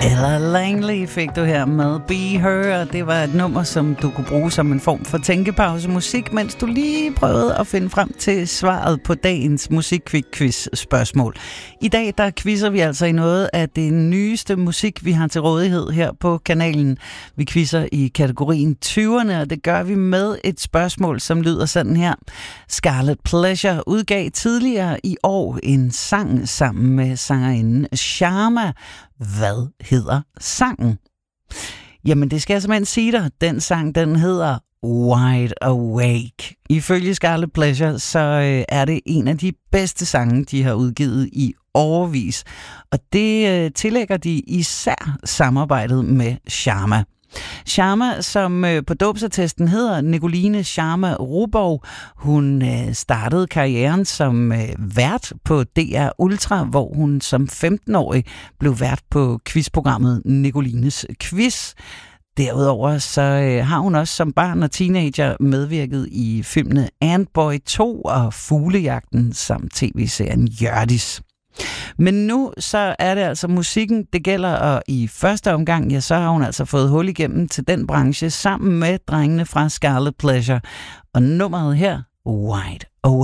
Ella Langley fik du her med Be Her, og det var et nummer, som du kunne bruge som en form for tænkepause musik, mens du lige prøvede at finde frem til svaret på dagens musikquiz-spørgsmål. I dag der quizzer vi altså i noget af det nyeste musik, vi har til rådighed her på kanalen. Vi quizzer i kategorien 20'erne, og det gør vi med et spørgsmål, som lyder sådan her. Scarlet Pleasure udgav tidligere i år en sang sammen med sangerinden Sharma. Hvad hedder sangen? Jamen, det skal jeg simpelthen sige dig. Den sang, den hedder Wide Awake. Ifølge Scarlet Pleasure, så er det en af de bedste sange, de har udgivet i årevis. Og det tillægger de især samarbejdet med Sharma. Sharma, som på dåbsattesten hedder Nicoline Sharma Rubov, hun startede karrieren som vært på DR Ultra, hvor hun som 15-årig blev vært på quizprogrammet Nicolines Quiz. Derudover så har hun også som barn og teenager medvirket i filmene Antboy 2 og Fuglejagten samt tv-serien Hjørdis. Men nu så er det altså musikken, det gælder, og i første omgang, ja, så har hun altså fået hul igennem til den branche sammen med drengene fra Scarlet Pleasure. Og nummeret her, Wide Awake.